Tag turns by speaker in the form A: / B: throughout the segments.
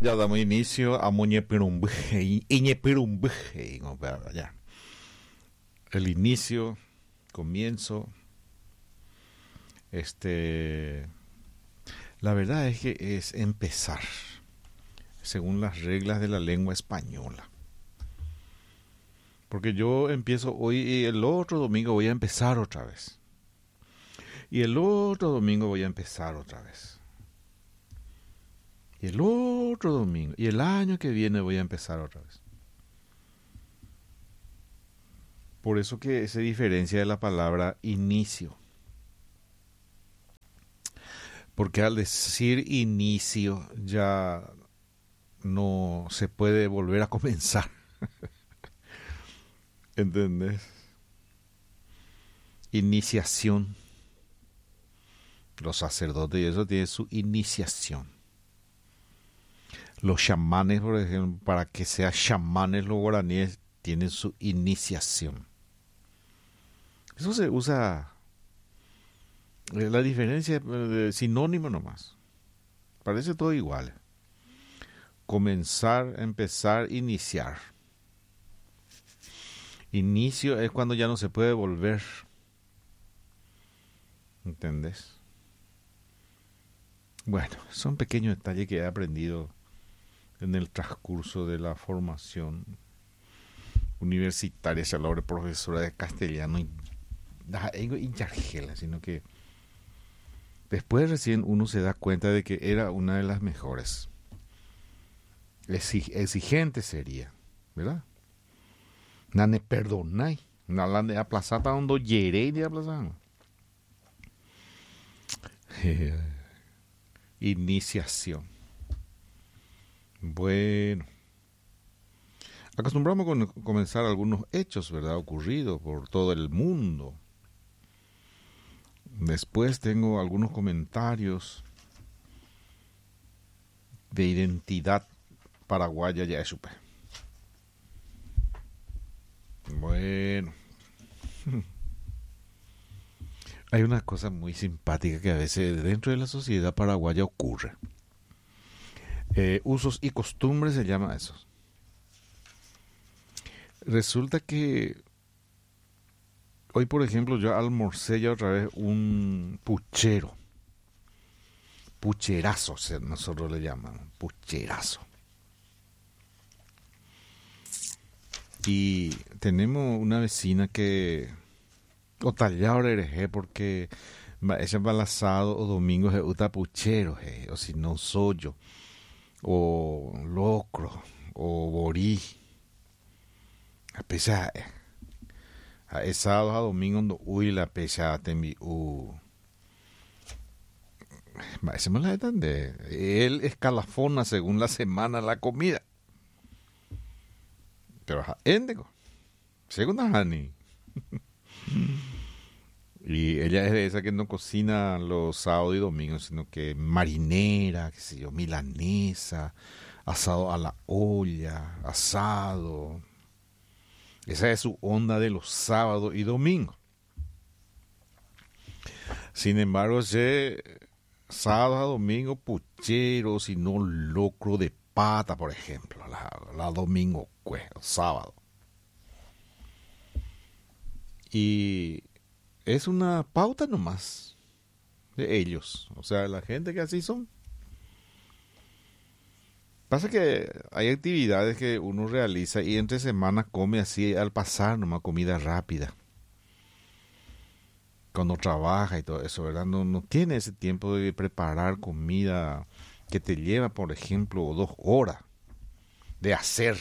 A: Ya damos inicio a Muñepirumbe, Iñepirumbe, ya. El inicio, comienzo, este, la verdad es que es empezar, según las reglas de la lengua española. Porque yo empiezo hoy y el otro domingo voy a empezar otra vez. Y el otro domingo voy a empezar otra vez. Y el otro domingo. Y el año que viene voy a empezar otra vez. Por eso que se diferencia de la palabra inicio. Porque al decir inicio ya no se puede volver a comenzar. ¿Entendés? Iniciación. Los sacerdotes y eso tienen su iniciación. Los chamanes, por ejemplo, para que sean chamanes los guaraníes, tienen su iniciación. Eso se usa, la diferencia de sinónimo nomás. Parece todo igual. Comenzar, empezar, iniciar. Inicio es cuando ya no se puede volver. ¿Entendés? Bueno, son pequeños detalles que he aprendido en el transcurso de la formación universitaria, ya la profesora de castellano y sino que después recién uno se da cuenta de que era una de las mejores. Exigente sería, ¿verdad? Nane perdonai, nala de aplazata donde yerei de aplazar. Iniciación. Bueno, acostumbramos a comenzar algunos hechos, ¿verdad? Ocurridos por todo el mundo. Después tengo algunos comentarios de identidad paraguaya, ya supe. Bueno, hay una cosa muy simpática que a veces dentro de la sociedad paraguaya ocurre. Usos y costumbres se llama eso. Resulta que hoy, por ejemplo, yo almorcé ya otra vez un puchero. Pucherazo, nosotros le llamamos. Pucherazo. Y tenemos una vecina que otallado ereje porque ese embalazado o domingo se usa puchero, o si no sollo, o locro, o borí. A pesar a sábado a domingo no uy la pesha tembi ese me la de él escalafona según la semana la comida. Pero éndigo, según Hani. Y ella es de esa que no cocina los sábados y domingos, sino que marinera, qué sé yo, milanesa, asado a la olla, asado. Esa es su onda de los sábados y domingos. Sin embargo, ese sábado a domingo, puchero, sino locro de pata, por ejemplo, la domingo, sábado. Y es una pauta nomás de ellos, o sea, la gente que así son. Pasa que hay actividades que uno realiza y entre semanas come así al pasar nomás comida rápida. Cuando trabaja y todo eso, ¿verdad? No tiene ese tiempo de preparar comida que te lleva, por ejemplo, 2 horas de hacer.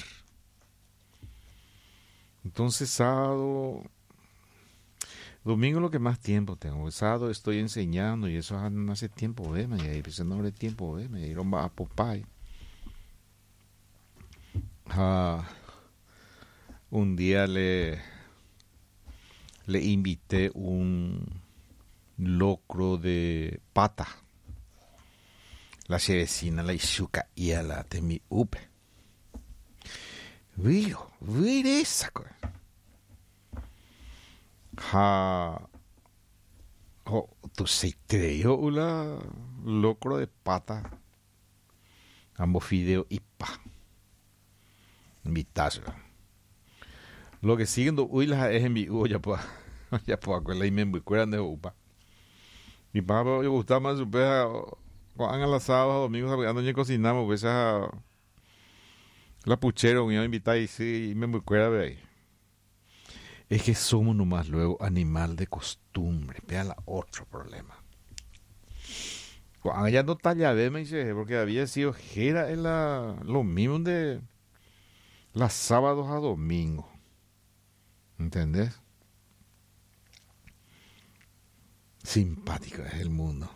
A: Entonces, sábado, domingo lo que más tiempo tengo. El sábado estoy enseñando y eso no hace tiempo, me y ahí no hace tiempo, me dieron a Popeye. Un día le invité un locro de pata. La vecina la isuka y a la temi upe. Viro esa cosa. Tu se creyó una locro de pata. Ambos fideo y pa. Invitazo. Lo que siguen do uy las es en mi ya pues ya pues con la imen bucueran de upa. Mi papá yo gustaba más su peja cuando los sábados domingos ando ya cocinamos pues esa la puchero me iba a invitar y sí y me bucuera de ahí. Es que somos nomás luego animal de costumbre, pega la otro problema. Cuando ya no talla me dice porque había sido jera en lo mismo de las sábados a domingos. ¿Entendés? Simpático es el mundo.